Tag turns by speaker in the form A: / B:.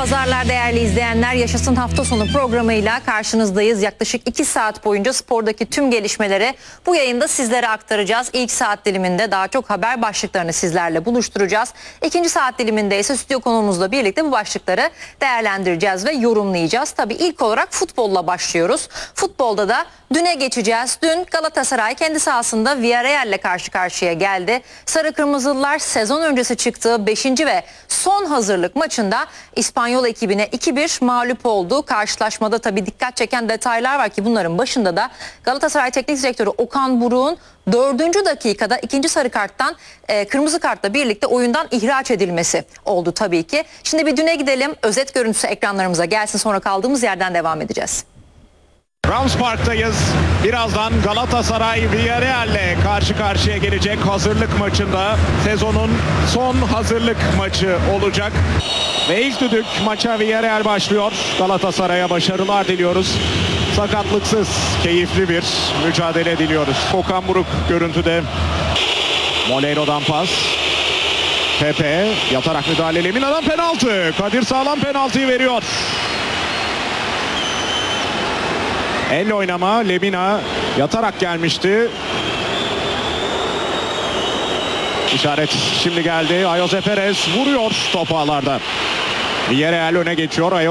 A: Pazarlar değerli izleyenler, Yaşasın Hafta Sonu programıyla karşınızdayız. Yaklaşık 2 saat boyunca spordaki tüm gelişmeleri bu yayında sizlere aktaracağız. İlk saat diliminde daha çok haber başlıklarını sizlerle buluşturacağız. İkinci saat diliminde ise stüdyo konuğumuzla birlikte bu başlıkları değerlendireceğiz ve yorumlayacağız. Tabii ilk olarak futbolla başlıyoruz. Futbolda da düne geçeceğiz. Dün Galatasaray kendi sahasında Villarreal'le karşı karşıya geldi. Sarı Kırmızılılar sezon öncesi çıktığı 5. ve son hazırlık maçında İspanyol ekibine 2-1 mağlup oldu. Karşılaşmada tabii dikkat çeken detaylar var ki bunların başında da Galatasaray Teknik Direktörü Okan Buruk'un 4. dakikada ikinci sarı karttan kırmızı kartla birlikte oyundan ihraç edilmesi oldu tabii ki. Şimdi bir düne gidelim. Özet görüntüsü ekranlarımıza gelsin, sonra kaldığımız yerden devam edeceğiz.
B: Rams Park'tayız. Birazdan Galatasaray Villarreal'le karşı karşıya gelecek hazırlık maçında. Sezonun son hazırlık maçı olacak. Ve ilk düdük maça Villarreal başlıyor. Galatasaray'a başarılar diliyoruz. Sakatlıksız, keyifli bir mücadele diliyoruz. Okan Buruk görüntüde. Moleiro'dan pas. Pepe yatarak müdahale. Lemina'dan penaltı. Kadir Sağlam penaltıyı veriyor. Elle oynama. Lemina yatarak gelmişti. İşaret şimdi geldi. Ayoze Perez vuruyor top ağlarda. Villarreal öne geçiyor.